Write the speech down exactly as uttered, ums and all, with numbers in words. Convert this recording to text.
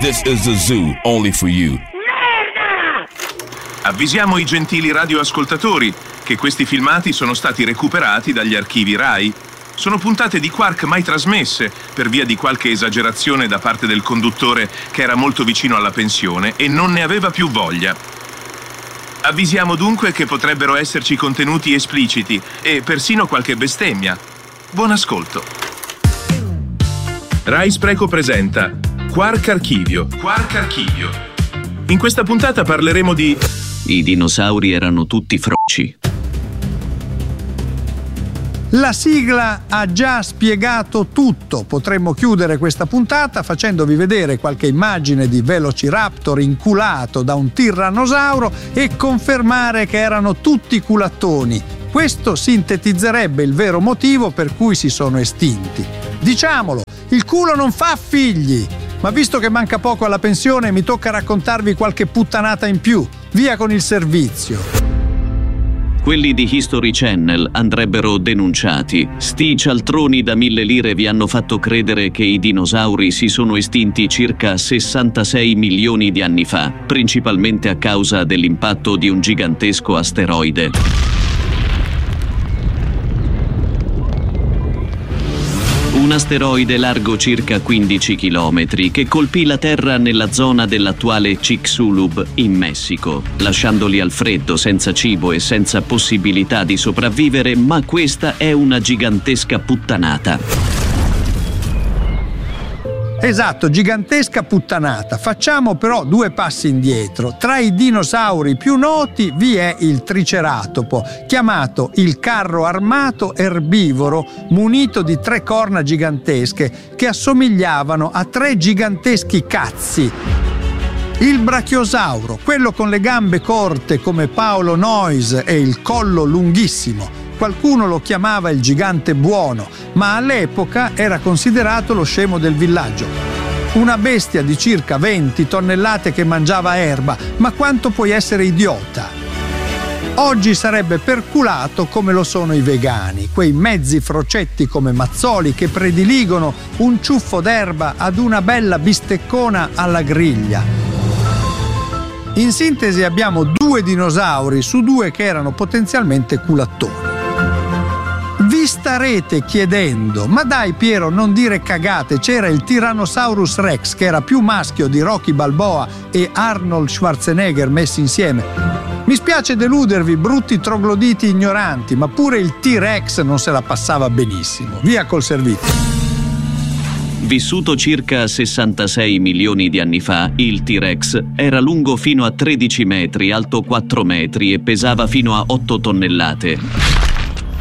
This is the zoo, only for you. Avvisiamo i gentili radioascoltatori che questi filmati sono stati recuperati dagli archivi Rai. Sono puntate di Quark mai trasmesse per via di qualche esagerazione da parte del conduttore che era molto vicino alla pensione e non ne aveva più voglia. Avvisiamo dunque che potrebbero esserci contenuti espliciti e persino qualche bestemmia. Buon ascolto. Rai Spreco presenta Quark Archivio. Quark Archivio. In questa puntata parleremo di... I dinosauri erano tutti froci. La sigla ha già spiegato tutto. Potremmo chiudere questa puntata facendovi vedere qualche immagine di Velociraptor inculato da un tirannosauro e confermare che erano tutti culattoni. Questo sintetizzerebbe il vero motivo per cui si sono estinti. Diciamolo, il culo non fa figli! Ma visto che manca poco alla pensione, mi tocca raccontarvi qualche puttanata in più. Via con il servizio. Quelli di History Channel andrebbero denunciati. Sti cialtroni da mille lire vi hanno fatto credere che i dinosauri si sono estinti circa sessantasei milioni di anni fa, principalmente a causa dell'impatto di un gigantesco asteroide. Un asteroide largo circa quindici chilometri che colpì la Terra nella zona dell'attuale Chicxulub in Messico, lasciandoli al freddo, senza cibo e senza possibilità di sopravvivere, ma questa è una gigantesca puttanata. Esatto, gigantesca puttanata. Facciamo però due passi indietro. Tra i dinosauri più noti vi è il Triceratopo, chiamato il carro armato erbivoro munito di tre corna gigantesche che assomigliavano a tre giganteschi cazzi. Il Brachiosauro, quello con le gambe corte come Paolo Noyes e il collo lunghissimo. Qualcuno lo chiamava il gigante buono, ma all'epoca era considerato lo scemo del villaggio. Una bestia di circa venti tonnellate che mangiava erba, ma quanto puoi essere idiota? Oggi sarebbe perculato come lo sono i vegani, quei mezzi frocetti come Mazzoli che prediligono un ciuffo d'erba ad una bella bisteccona alla griglia. In sintesi abbiamo due dinosauri su due che erano potenzialmente culattoni. Vi starete chiedendo, ma dai Piero, non dire cagate, c'era il Tyrannosaurus Rex che era più maschio di Rocky Balboa e Arnold Schwarzenegger messi insieme. Mi spiace deludervi, brutti trogloditi ignoranti, ma pure il T-Rex non se la passava benissimo. Via col servizio. Vissuto circa sessantasei milioni di anni fa, il T-Rex era lungo fino a tredici metri, alto quattro metri e pesava fino a otto tonnellate.